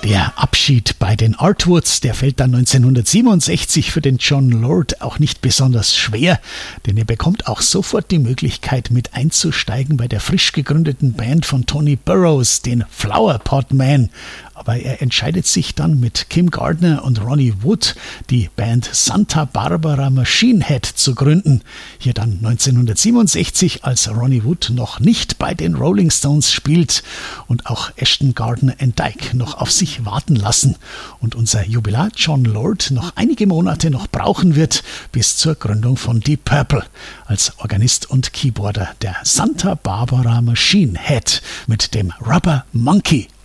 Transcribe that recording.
Der Abschied bei den Artwoods, der fällt dann 1967 für den Jon Lord auch nicht besonders schwer, denn er bekommt auch sofort die Möglichkeit, mit einzusteigen bei der frisch gegründeten Band von Tony Burrows, den Flower Pot Men. Aber er entscheidet sich dann mit Kim Gardner und Ronnie Wood, die Band Santa Barbara Machine Head zu gründen. Hier dann 1967, als Ronnie Wood noch nicht bei den Rolling Stones spielt und auch Ashton Gardner and Dyke noch auf sich warten lassen und unser Jubilar Jon Lord noch einige Monate noch brauchen wird bis zur Gründung von Deep Purple als Organist und Keyboarder der Santa Barbara Machine Head mit dem Rubber Monkey